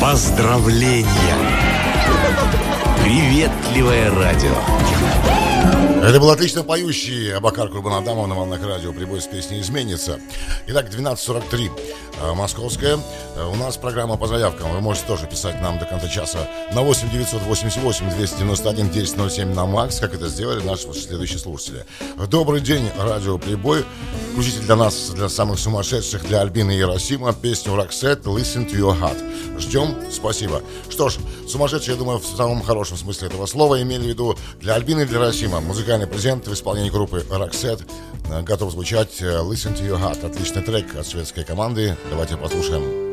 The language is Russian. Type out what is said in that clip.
Поздравления! Приветливое радио. Это был отлично поющий Абакар Курбанадамов на волнах радио. Прибой с песней «Изменится». Итак, 12:43 московская. У нас программа по заявкам. Вы можете тоже писать нам до конца часа на 8 988 291 1007 на МАКС, как это сделали наши следующие слушатели. Добрый день, радио Прибой. Включите для нас, для самых сумасшедших, для Альбины и Яросима, песню Roxette «Listen to your heart». Ждем, спасибо. Что ж, сумасшедшие, я думаю, в самом хорошем смысле этого слова имели в виду для Альбины и для Яросима. Музыкальный презент в исполнении группы Roxette готов звучать «Listen to your heart». Отличный трек от шведской команды. Давайте послушаем.